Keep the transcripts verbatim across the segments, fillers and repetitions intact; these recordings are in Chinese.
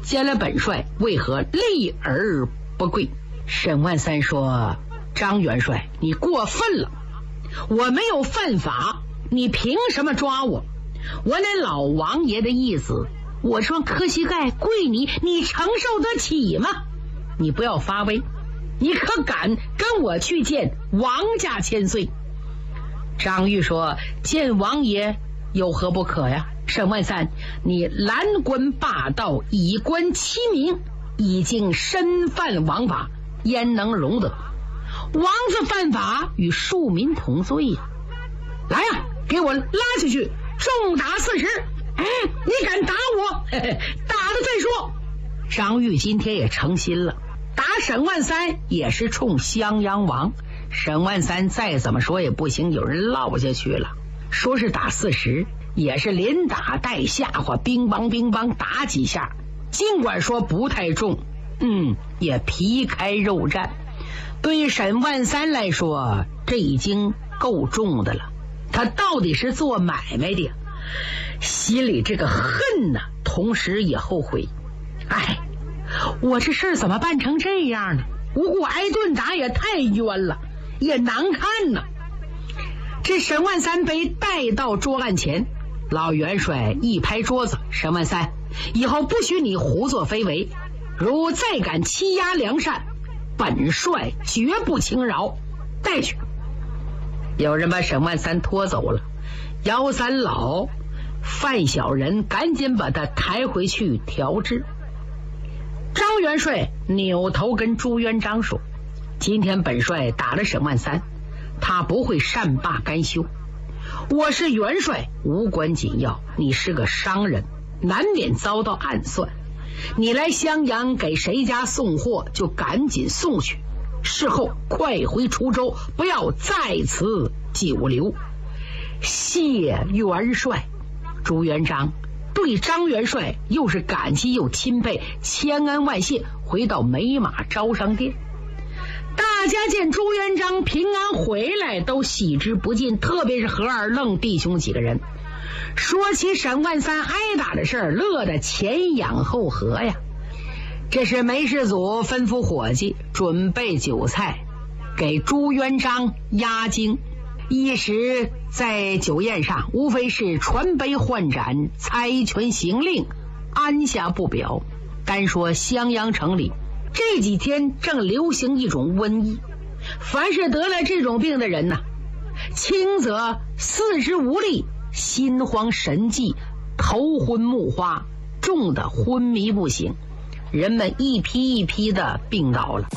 见了本帅，为何立而不跪？沈万三说：张元帅，你过分了，我没有犯法，你凭什么抓我？我那老王爷的意思，我说磕膝盖跪你，你承受得起吗？你不要发威，你可敢跟我去见王家千岁？张玉说：见王爷有何不可呀？沈万三，你蓝官霸道，以官欺民，已经身犯王法，焉能容得？王子犯法与庶民同罪呀！来呀，给我拉下去，重打四十！哎，你敢打我？嘿嘿，打了再说。张玉今天也诚心了，打沈万三也是冲襄阳王。沈万三再怎么说也不行，有人落下去了，说是打四十，也是连打带吓唬，乒乓乒乓打几下，尽管说不太重，嗯，也皮开肉绽。对沈万三来说，这已经够重的了。他到底是做买卖的，心里这个恨呢，同时也后悔。哎，我这事儿怎么办成这样呢？无故挨顿打也太冤了，也难看呢。这沈万三被带到桌案前，老元帅一拍桌子：沈万三，以后不许你胡作非为，如再敢欺压良善，本帅绝不轻饶。带去。有人把沈万三拖走了，姚三老、范小人赶紧把他抬回去调治。张元帅扭头跟朱元璋说：今天本帅打了沈万三，他不会善罢甘休。我是元帅，无关紧要，你是个商人，难免遭到暗算。你来襄阳给谁家送货，就赶紧送去，事后快回滁州，不要在此久留。谢元帅。朱元璋对张元帅又是感激又钦佩，千恩万谢，回到美马招商殿。大家见朱元璋平安回来，都喜之不尽，特别是何二愣弟兄几个人，说起沈万三挨打的事儿，乐得前仰后合呀。这是梅世祖吩咐伙计准备酒菜，给朱元璋压惊。一时在酒宴上，无非是传杯换盏，猜拳行令，安下不表。单说襄阳城里这几天正流行一种瘟疫，凡是得了这种病的人呐，轻则四肢无力，心慌神悸，头昏目花，重的昏迷不醒，人们一批一批的病倒了。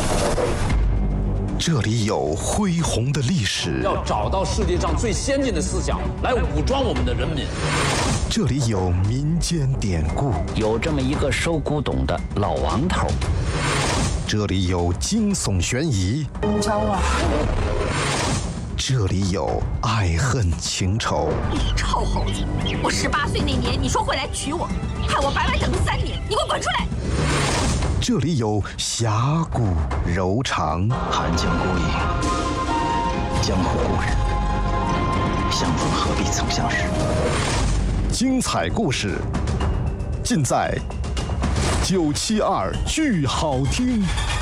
这里有恢宏的历史， 要找到世界上最先进的思想来武装我们的人民。 这里有民间典故， 有这么一个收古董的老王头。 这里有惊悚悬疑， 你找我？ 这里有爱恨情仇。 你臭猴子！我十八岁那年你说会来娶我，害我白白等了三年，你给我滚出来！ 这里有侠骨柔肠， 寒江孤影，江湖故人，相逢何必曾相识。 精彩故事尽在九七二剧好听。